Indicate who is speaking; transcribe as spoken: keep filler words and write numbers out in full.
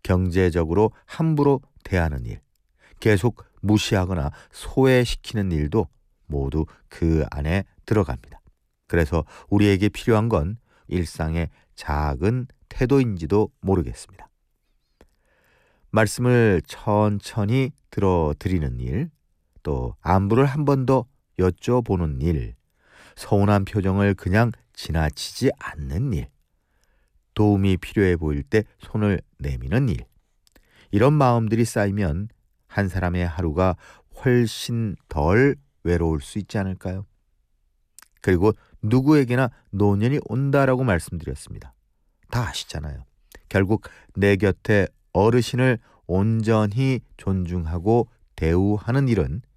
Speaker 1: 경제적으로 함부로 대하는 일, 계속 무시하거나 소외시키는 일도 모두 그 안에 들어갑니다. 그래서 우리에게 필요한 건 일상의 작은 태도인지도 모르겠습니다. 말씀을 천천히 들어드리는 일, 또 안부를 한 번 더 여쭤보는 일, 서운한 표정을 그냥 지나치지 않는 일, 도움이 필요해 보일 때 손을 내미는 일, 이런 마음들이 쌓이면 한 사람의 하루가 훨씬 덜 외로울 수 있지 않을까요? 그리고 누구에게나 노년이 온다라고 말씀드렸습니다. 다 아시잖아요. 결국 내 곁에 어르신을 온전히 존중하고 대우하는 일은